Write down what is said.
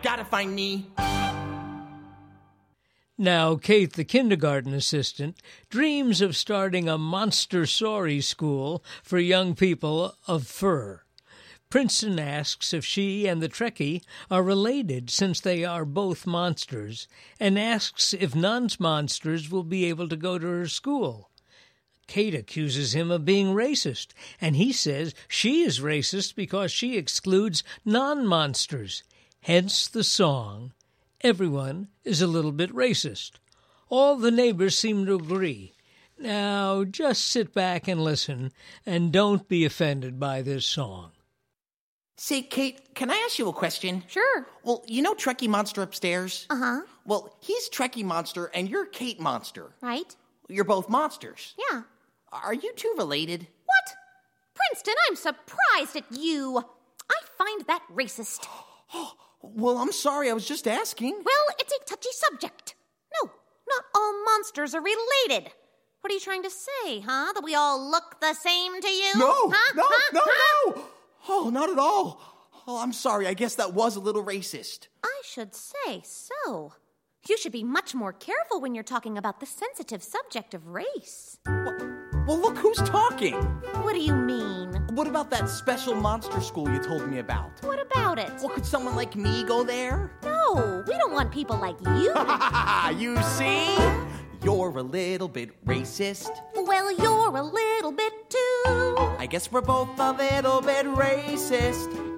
gotta find me. Now, Kate, the kindergarten assistant, dreams of starting a Montessori school for young people of fur. Princeton asks if she and the Trekkie are related since they are both monsters, and asks if Nun's monsters will be able to go to her school. Kate accuses him of being racist, and he says she is racist because she excludes non-monsters. Hence the song, "Everyone is a little bit racist." All the neighbors seem to agree. Now, just sit back and listen, and don't be offended by this song. Say, Kate, can I ask you a question? Sure. Well, you know Trekkie Monster upstairs? Uh-huh. Well, he's Trekkie Monster and you're Kate Monster. Right? You're both monsters. Yeah. Are you two related? What? Princeton, I'm surprised at you. I find that racist. Well, I'm sorry, I was just asking. Well, it's a touchy subject. No, not all monsters are related. What are you trying to say, huh? That we all look the same to you? No, huh? no. Oh, not at all. Oh, I'm sorry, I guess that was a little racist. I should say so. You should be much more careful when you're talking about the sensitive subject of race. Well, look who's talking. What do you mean? What about that special monster school you told me about? What about it? Well, could someone like me go there? No, we don't want people like you. You see? You're a little bit racist. Well, you're a little bit too. I guess we're both a little bit racist.